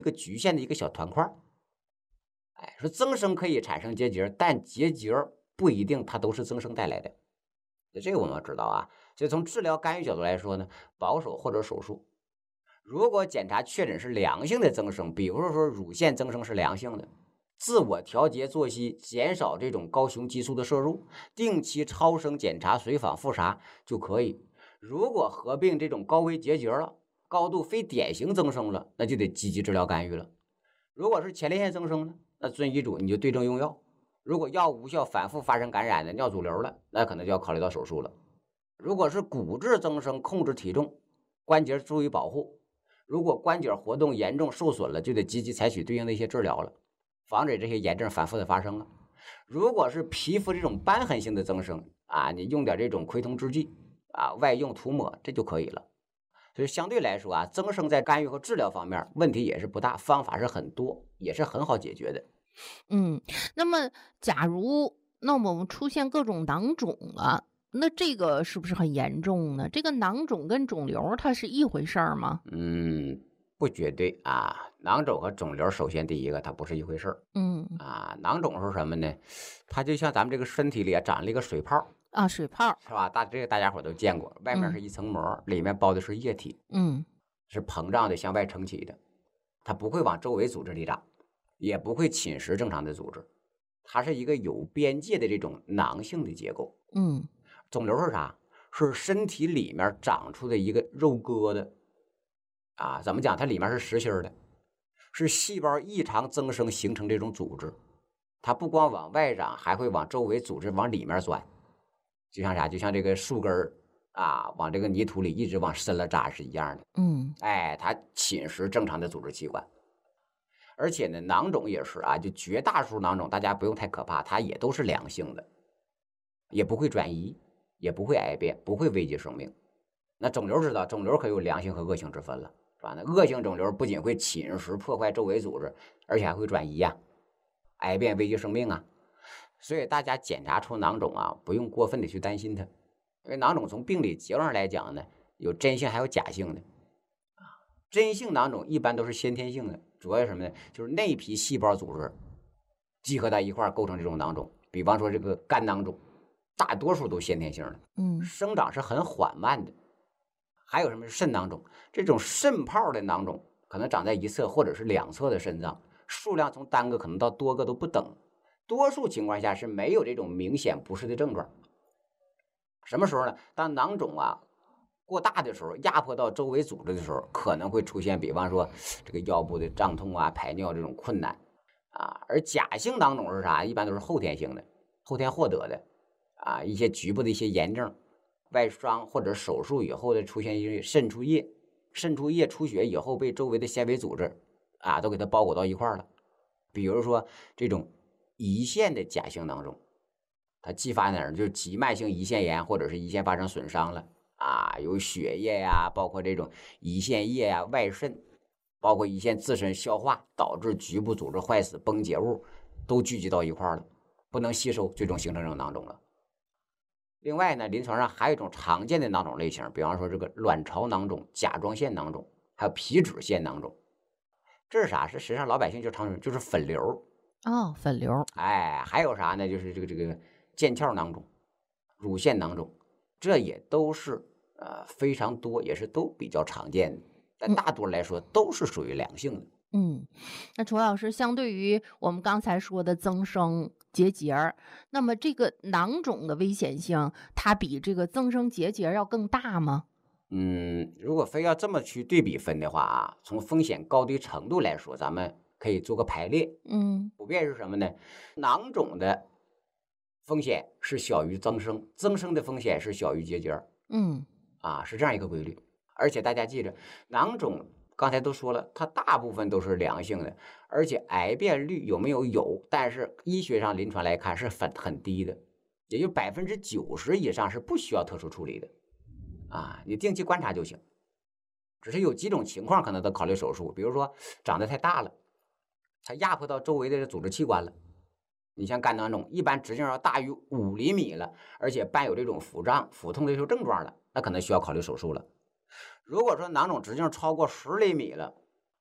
一个局限的一个小团块。哎，说增生可以产生结节，但结节不一定它都是增生带来的。这个我们要知道啊。所以从治疗干预角度来说呢，保守或者手术，如果检查确诊是良性的增生，比如说乳腺增生是良性的，自我调节作息，减少这种高雄激素的摄入，定期超声检查、随访复查就可以。如果合并这种高危结节了，高度非典型增生了，那就得积极治疗干预了。如果是前列腺增生呢，那遵医嘱你就对症用药。如果药物无效，反复发生感染的尿阻瘤了，那可能就要考虑到手术了。如果是骨质增生，控制体重，关节注意保护。如果关节活动严重受损了，就得积极采取对应的一些治疗了，防止这些炎症反复的发生了。如果是皮肤这种瘢痕性的增生啊，你用点这种溃痛制剂啊，外用涂抹，这就可以了。所以相对来说啊，增生在干预和治疗方面问题也是不大，方法是很多，也是很好解决的。 那么假如我们出现各种囊肿了，那这个是不是很严重呢？这个囊肿跟肿瘤它是一回事儿吗？ 不绝对啊。囊肿和肿瘤，首先第一个它不是一回事儿。 嗯。 囊肿是什么呢？它就像咱们这个身体里长了一个水泡， 啊，水泡。 是吧？这个大家伙都见过，外面是一层膜，里面包的是液体， 嗯是膨胀的向外撑起的，它不会往周围组织里长，也不会侵蚀正常的组织，它是一个有边界的这种囊性的结构。 嗯肿瘤是啥？是身体里面长出的一个肉疙瘩啊。怎么讲？它里面是实心的，是细胞异常增生形成这种组织，它不光往外长，还会往周围组织往里面钻。就像啥？就像这个树根啊，往这个泥土里一直往深了扎是一样的。 嗯哎，它侵蚀正常的组织器官。而且呢，囊肿也是啊，就绝大多数囊肿，大家不用太可怕，它也都是良性的，也不会转移，也不会癌变，不会危及生命。那肿瘤知道，肿瘤可有良性和恶性之分了，是吧？那恶性肿瘤不仅会侵蚀破坏周围组织，而且还会转移呀，癌变危及生命啊。所以大家检查出囊肿啊，不用过分的去担心它，因为囊肿从病理结构上来讲呢，有真性还有假性的。真性囊肿一般都是先天性的，主要是什么呢？就是内皮细胞组织集合在一块构成这种囊肿。比方说这个肝囊肿，大多数都先天性的，生长是很缓慢的。还有什么是肾囊肿？这种肾泡的囊肿可能长在一侧或者是两侧的肾脏，数量从单个可能到多个都不等。多数情况下是没有这种明显不适的症状。什么时候呢？当囊肿过大的时候，压迫到周围组织的时候，可能会出现，比方说这个腰部的胀痛啊、排尿这种困难啊。而假性囊肿是啥？一般都是后天性的，后天获得的啊，一些局部的一些炎症、外伤或者手术以后的出现一些渗出液，渗出液出血以后被周围的纤维组织都给它包裹到一块了。比如说这种胰腺的假性囊肿，它继发哪儿？就是急慢性胰腺炎或者是胰腺发生损伤了。有血液呀，包括这种胰腺液呀、外渗，包括胰腺自身消化导致局部组织坏死、崩解物都聚集到一块了，不能吸收，最终形成这种囊肿了。另外呢，临床上还有一种常见的囊肿类型，比方说这个卵巢囊肿、甲状腺囊肿，还有皮脂腺囊肿。这是啥？是实际上老百姓就常说就是粉瘤。 哦，粉瘤。 哎，还有啥呢？就是这个腱鞘囊肿、乳腺囊肿，这也都是非常多，也是都比较常见的。但大多来说都是属于良性的。 那楚老师，相对于我们刚才说的增生结节儿，那么这个囊肿的危险性，它比这个增生结节要更大吗？ 如果非要这么去对比分的话从风险高低程度来说，咱们可以做个排列。普遍是什么呢？囊肿的风险是小于增生，增生的风险是小于结节。是这样一个规律。而且大家记着，囊肿刚才都说了，它大部分都是良性的，而且癌变率有没有？有，但是医学上临床来看是很低的，也就90%以上是不需要特殊处理的。你定期观察就行。只是有几种情况可能得考虑手术，比如说长得太大了，它压迫到周围的组织器官了。你像肝囊肿，一般直径要大于5厘米了，而且伴有这种腹胀、腹痛的这种症状了，那可能需要考虑手术了。如果说囊肿直径超过10厘米了，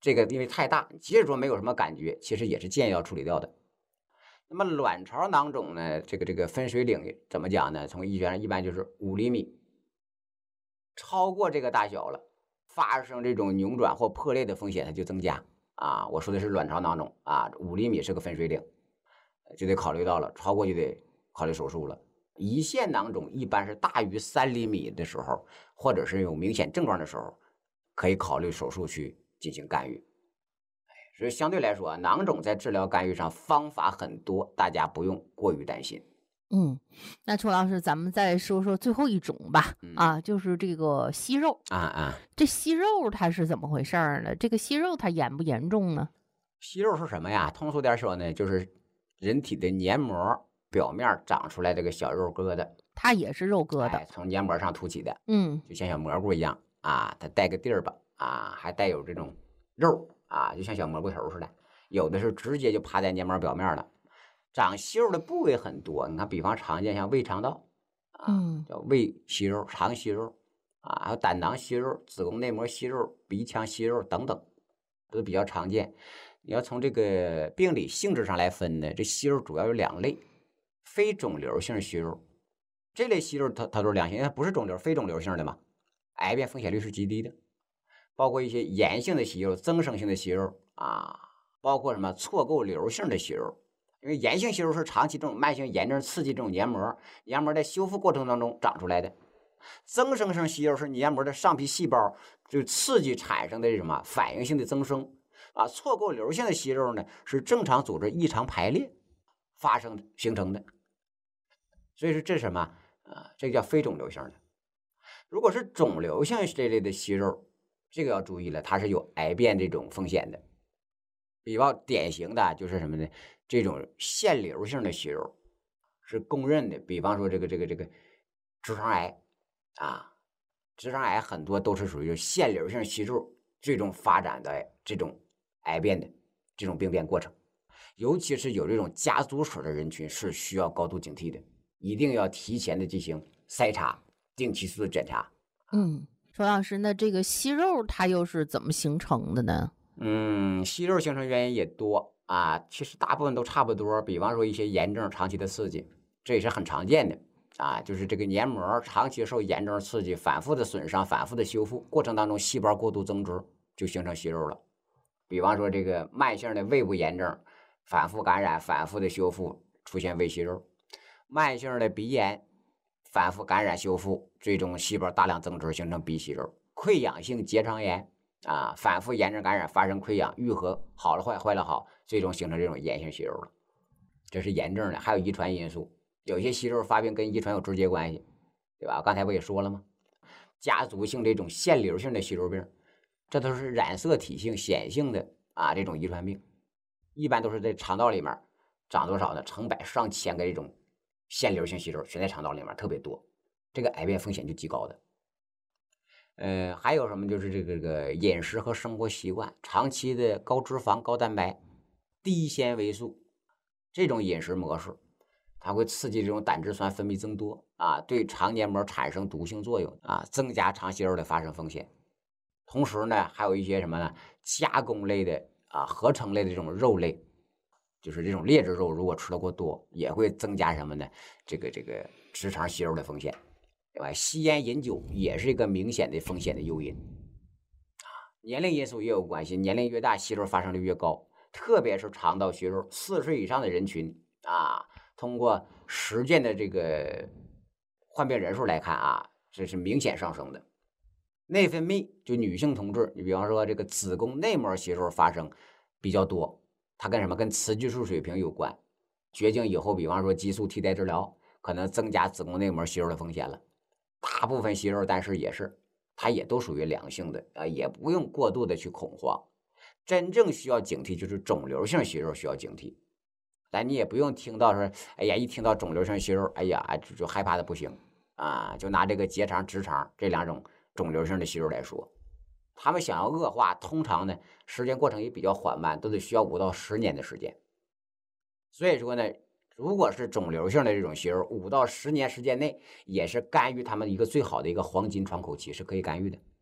这个因为太大，即使说没有什么感觉，其实也是建议要处理掉的。那么卵巢囊肿呢，这个分水岭怎么讲呢？从医学上一般就是5厘米，超过这个大小了，发生这种扭转或破裂的风险它就增加啊。我说的是卵巢囊肿啊，5厘米是个分水岭，就得考虑到了，超过就得考虑手术了。胰腺囊肿一般是大于3厘米的时候，或者是有明显症状的时候，可以考虑手术去进行干预。所以相对来说，囊肿在治疗干预上方法很多，大家不用过于担心。 那楚老师，咱们再说说最后一种吧。就是这个息肉。这息肉它是怎么回事呢？这个息肉它严不严重呢？ 息肉是什么呀？通俗点说呢，就是人体的黏膜表面长出来这个小肉疙瘩， 它也是肉疙瘩， 从黏膜上凸起的，就像小蘑菇一样啊，它带个地儿吧，啊，还带有这种肉啊，就像小蘑菇头似的。有的是直接就趴在黏膜表面了。长息肉的部位很多，你看，比方常见像胃肠道叫胃息肉、肠息肉还有胆囊息肉、子宫内膜息肉、鼻腔息肉等等，都比较常见。你要从这个病理性质上来分呢，这息肉主要有2类：非肿瘤性息肉，这类息肉它都是良性，因为它不是肿瘤，非肿瘤性的嘛，癌变风险率是极低的。包括一些炎性的息肉、增生性的息肉包括什么错构瘤性的息肉。因为炎性息肉是长期这种慢性炎症刺激这种黏膜在修复过程当中长出来的，增生性息肉是黏膜的上皮细胞就刺激产生的什么反应性的增生错构瘤性的息肉呢是正常组织异常排列发生形成的。所以说这是什么这个叫非肿瘤性的。如果是肿瘤性这类的息肉，这个要注意了，它是有癌变这种风险的。比较典型的就是什么呢？这种腺瘤性的息肉是公认的，比方说这个直肠癌直肠癌很多都是属于腺瘤性息肉最终发展的这种癌变的这种病变过程。尤其是有这种家族史的人群是需要高度警惕的，一定要提前的进行筛查，定期的检查。 楚老师，那这个息肉它又是怎么形成的呢？ 息肉形成原因也多其实大部分都差不多。比方说一些炎症长期的刺激，这也是很常见的就是这个黏膜长期受炎症刺激，反复的损伤，反复的修复过程当中，细胞过度增殖，就形成息肉了。比方说这个慢性的胃部炎症，反复感染，反复的修复，出现胃息肉；慢性的鼻炎，反复感染修复，最终细胞大量增殖，形成鼻息肉；溃疡性结肠炎反复炎症感染发生溃疡，愈合好了坏，坏了好，最终形成这种炎性息肉了。这是炎症的。还有遗传因素，有些息肉发病跟遗传有直接关系，对吧？刚才不也说了吗？家族性这种腺瘤性的息肉病，这都是染色体性显性的这种遗传病，一般都是在肠道里面长多少呢？成百上千个这种腺瘤性息肉全在肠道里面特别多，这个癌变风险就极高的。还有什么？就是这个饮食和生活习惯，长期的高脂肪、高蛋白、低纤维素这种饮食模式，它会刺激这种胆汁酸分泌增多对肠黏膜产生毒性作用增加肠息肉的发生风险。同时呢，还有一些什么呢？加工类的合成类的这种肉类，就是这种劣质肉，如果吃的过多，也会增加什么呢？这个直肠息肉的风险。对吧？吸烟饮酒也是一个明显的风险的诱因年龄因素也有关系，年龄越大息肉发生率越高，特别是肠道息肉，40岁以上的人群通过实践的这个患病人数来看这是明显上升的。内分泌就女性同志，你比方说这个子宫内膜息肉发生比较多，它跟什么？跟雌激素水平有关。绝经以后，比方说激素替代治疗，可能增加子宫内膜息肉的风险了。大部分息肉，但是它也都属于良性的也不用过度的去恐慌。真正需要警惕就是肿瘤性息肉需要警惕，但你也不用听到说，哎呀，一听到肿瘤性息肉，哎呀，就害怕的不行就拿这个结肠、直肠这2种肿瘤性的息肉来说，他们想要恶化，通常呢时间过程也比较缓慢，都得需要5到10年的时间。所以说呢，如果是肿瘤性的这种息肉，5到10年时间内也是干预他们一个最好的一个黄金窗口期，是可以干预的。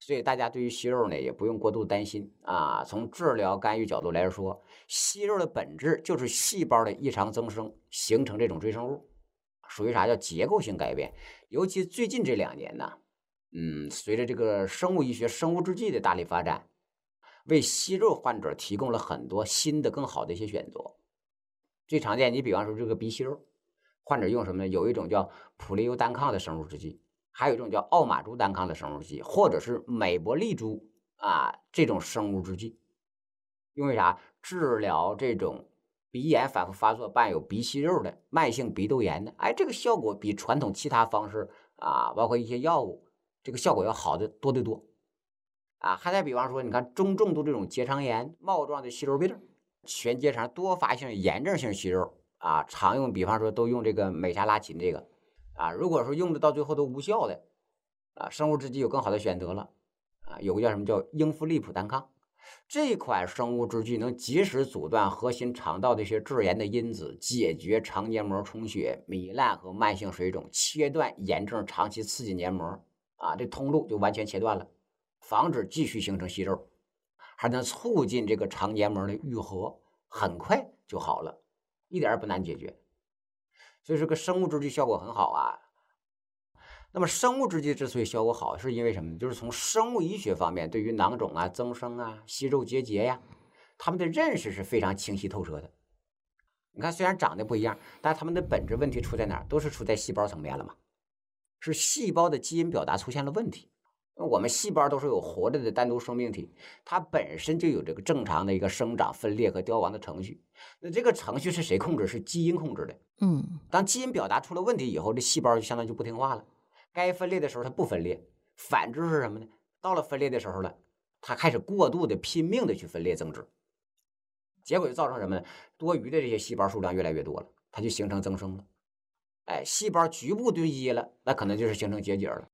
所以大家对于息肉呢也不用过度担心啊。从治疗干预角度来说，息肉的本质就是细胞的异常增生，形成这种赘生物，属于啥叫结构性改变。尤其最近这2年呢，随着这个生物医学、生物制剂的大力发展，为息肉患者提供了很多新的、更好的一些选择。最常见，你比方说这个鼻息肉，患者用什么呢？有一种叫普利尤单抗的生物制剂，还有一种叫奥马珠单抗的生物制剂，或者是美博利珠这种生物制剂，因为啥？治疗这种鼻炎反复发作伴有鼻息肉的慢性鼻窦炎的，这个效果比传统其他方式包括一些药物，这个效果要好的多得多还再比方说，你看中重度这种结肠炎、帽状的息肉病、全结肠多发性炎症性息肉常用，比方说都用这个美沙拉嗪这个如果说用的到最后都无效的生物制剂有更好的选择了有个叫什么叫英夫利普单抗，这款生物制剂能及时阻断核心肠道的一些致炎的因子，解决肠黏膜充血、糜烂和慢性水肿，切断炎症长期刺激黏膜这通路就完全切断了，防止继续形成息肉，还能促进这个肠黏膜的愈合，很快就好了，一点也不难解决。所以这个生物制剂效果很好那么生物制剂之所以效果好，是因为什么？就是从生物医学方面，对于囊肿增生息肉结节呀，他们的认识是非常清晰透彻的。你看，虽然长得不一样，但他们的本质问题出在哪儿？都是出在细胞层面了嘛，是细胞的基因表达出现了问题。我们细胞都是有活着的单独生命体，它本身就有这个正常的一个生长、分裂和凋亡的程序。那这个程序是谁控制？是基因控制的。当基因表达出了问题以后，这细胞就相当于就不听话了。该分裂的时候它不分裂，反之是什么呢？到了分裂的时候了，它开始过度的拼命的去分裂增殖，结果就造成什么呢？多余的这些细胞数量越来越多了，它就形成增生了。细胞局部堆积了，那可能就是形成结节了。